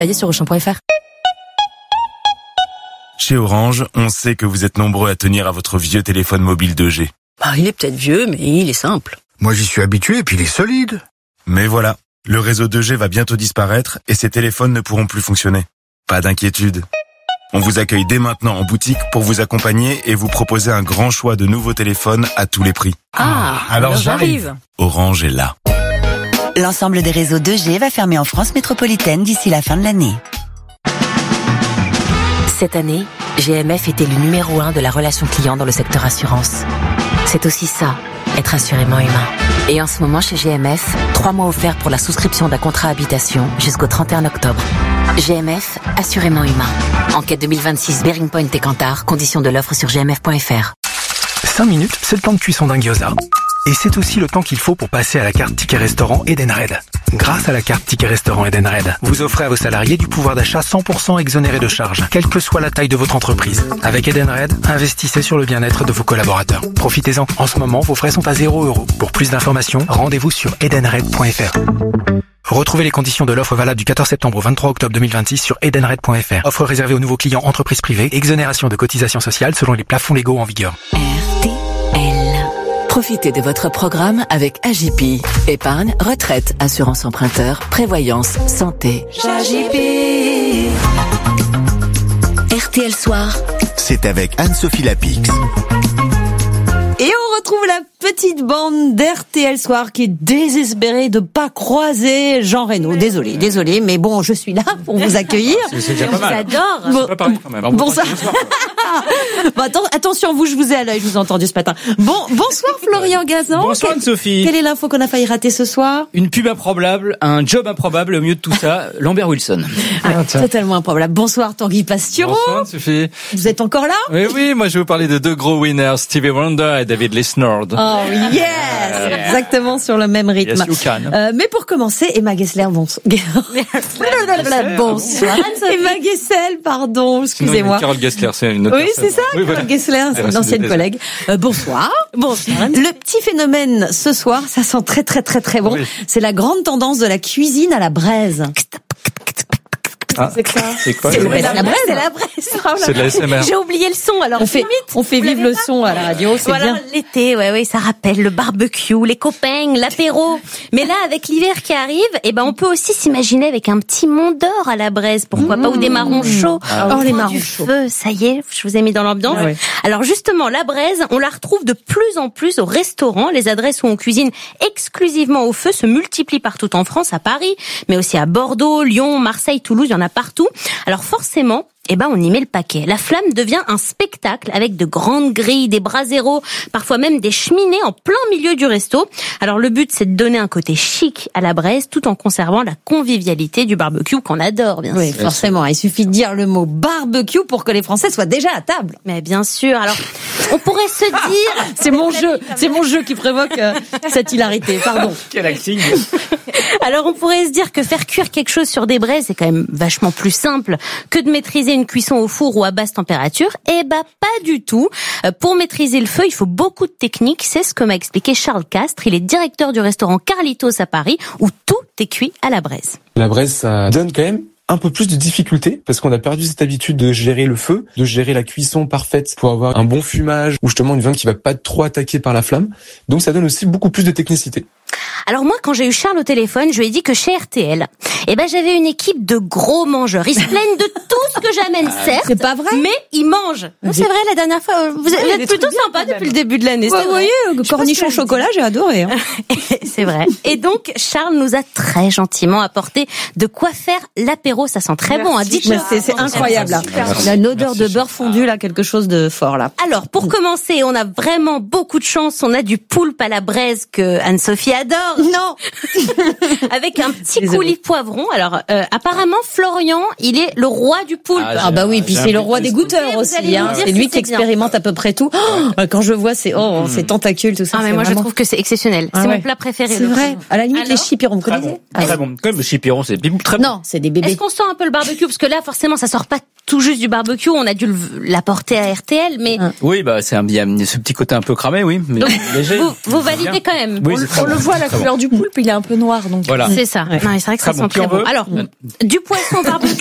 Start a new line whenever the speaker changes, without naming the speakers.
Allez sur Auchan.fr.
Chez Orange, on sait que vous êtes nombreux à tenir à votre vieux téléphone mobile 2G.
Il est peut-être vieux, mais il est simple.
Moi, j'y suis habitué et puis il est solide.
Mais voilà, le réseau 2G va bientôt disparaître et ces téléphones ne pourront plus fonctionner. Pas d'inquiétude. On vous accueille dès maintenant en boutique pour vous accompagner et vous proposer un grand choix de nouveaux téléphones à tous les prix.
Alors j'arrive.
Orange est là.
L'ensemble des réseaux 2G va fermer en France métropolitaine d'ici la fin de l'année.
Cette année, GMF était le numéro 1 de la relation client dans le secteur assurance. C'est aussi ça, être assurément humain. Et en ce moment chez GMF, 3 mois offerts pour la souscription d'un contrat habitation jusqu'au 31 octobre. GMF, assurément humain. Enquête 2026 Bearing Point et Kantar, conditions de l'offre sur gmf.fr.
5 minutes, c'est le temps de cuisson d'un gyoza. Et c'est aussi le temps qu'il faut pour passer à la carte Ticket Restaurant Edenred. Grâce à la carte Ticket Restaurant Edenred, vous offrez à vos salariés du pouvoir d'achat 100% exonéré de charges, quelle que soit la taille de votre entreprise. Avec Edenred, investissez sur le bien-être de vos collaborateurs. Profitez-en. En ce moment, vos frais sont à 0 €. Pour plus d'informations, rendez-vous sur edenred.fr. Retrouvez les conditions de l'offre valable du 14 septembre au 23 octobre 2026 sur edenred.fr. Offre réservée aux nouveaux clients entreprises privées. Exonération de cotisations sociales selon les plafonds légaux en vigueur.
Profitez de votre programme avec AJP. Épargne, retraite, assurance emprunteur, prévoyance, santé. AJP. RTL Soir.
C'est avec Anne-Sophie Lapix.
Et on retrouve la petite bande d'RTL Soir qui est désespérée de pas croiser Jean Reno. Désolé, mais bon, je suis là pour vous accueillir.
C'est déjà pas mal.
J'adore.
C'est pas pareil quand même.
Bon, attention, je vous ai à l'œil, je vous ai entendu ce matin. Bonsoir Florian Gazan.
Bonsoir Anne-Sophie.
Quelle est l'info qu'on a failli rater ce soir?
Une pub improbable, un job improbable, au milieu de tout ça, Lambert Wilson.
Totalement improbable. Bonsoir Tanguy Pastureau.
Bonsoir Anne-Sophie.
Vous êtes encore là?
Oui, moi je vais vous parler de 2 gros winners, Stevie Wonder et David Lee Snord.
Oh yes, exactement sur le même rythme.
Yes, you can.
Mais pour commencer, Emma Gessler, bonsoir. Bonsoir. Emma Gessel, pardon, excusez-moi.
Sinon, Carole Gessler, c'est une autre
Oui,
personne.
c'est ça,
Oui,
Carole Gessler, c'est une ancienne collègue. Bonsoir. Le petit phénomène ce soir, ça sent très très très très bon. Oui. C'est la grande tendance de la cuisine à la braise.
C'est quoi?
C'est la braise.
C'est de la SMR.
J'ai oublié le son, alors
on fait vivre le son à la radio, c'est bien.
L'été, ouais, ça rappelle le barbecue, les copains, l'apéro. Mais là, avec l'hiver qui arrive, on peut aussi s'imaginer avec un petit mont d'or à la braise, pourquoi pas, ou des marrons chauds.
Les marrons chauds.
Feu, ça y est, je vous ai mis dans l'ambiance.
Ouais.
Alors justement, la braise, on la retrouve de plus en plus au restaurant. Les adresses où on cuisine exclusivement au feu se multiplient partout en France, à Paris, mais aussi à Bordeaux, Lyon, Marseille, Toulouse, il y en a partout. Alors forcément, on y met le paquet. La flamme devient un spectacle avec de grandes grilles, des braseros, parfois même des cheminées en plein milieu du resto. Alors le but, c'est de donner un côté chic à la braise tout en conservant la convivialité du barbecue qu'on adore, bien sûr.
Oui, forcément. Il suffit de dire le mot barbecue pour que les Français soient déjà à table.
Mais bien sûr. Alors, on pourrait se dire...
C'est mon jeu qui provoque cette hilarité. Pardon.
Quel acting.
Alors, on pourrait se dire que faire cuire quelque chose sur des braises, c'est quand même vachement plus simple que de maîtriser une cuisson au four ou à basse température. Pas du tout. Pour maîtriser le feu, il faut beaucoup de techniques. C'est ce que m'a expliqué Charles Castres. Il est directeur du restaurant Carlitos à Paris, où tout est cuit à la braise.
La braise, ça donne quand même un peu plus de difficulté parce qu'on a perdu cette habitude de gérer le feu, de gérer la cuisson parfaite pour avoir un bon fumage ou justement une viande qui va pas être trop attaquée par la flamme. Donc ça donne aussi beaucoup plus de technicité.
Alors moi, quand j'ai eu Charles au téléphone, je lui ai dit que chez RTL, j'avais une équipe de gros mangeurs. Ils se plaignent de tout ce que j'amène, certes.
C'est pas vrai.
Mais ils mangent. Non, c'est vrai, la dernière fois, vous êtes plutôt sympa depuis le début de l'année.
Ouais, vous voyez, cornichon chocolat, j'ai adoré.
C'est vrai. Et donc, Charles nous a très gentiment apporté de quoi faire l'apéro. Ça sent très bon, hein. Dites-le.
C'est incroyable, là. Il a une odeur de beurre fondu, là, quelque chose de fort, là.
Alors, pour commencer, on a vraiment beaucoup de chance. On a du poulpe à la braise que Anne-Sophie adore.
Non.
Avec un petit coulis de poivron. Alors, apparemment, Florian, il est le roi du poulpe.
Oui, puis c'est le roi des goûteurs aussi, hein. C'est lui qui expérimente à peu près tout. Quand je vois ces tentacules, tout ça.
Mais moi, je trouve que c'est exceptionnel. C'est mon plat préféré.
C'est vrai. À la limite, les chipirons, vous connaissez?
Très bon. Comme le chipiron, c'est très bon.
Non, c'est des bébés.
Est-ce qu'on sent un peu le barbecue? Parce que là, forcément, ça sort pas tout juste du barbecue. On a dû l'apporter à RTL, mais
Oui, bah il y a ce petit côté un peu cramé, oui, mais léger.
Vous validez quand même.
Oui,
On le voit, la couleur du poulpe, il est un peu noir, donc.
Voilà.
C'est ça. Non, mais c'est vrai que ça sent très bon. Alors, du poisson barbecue,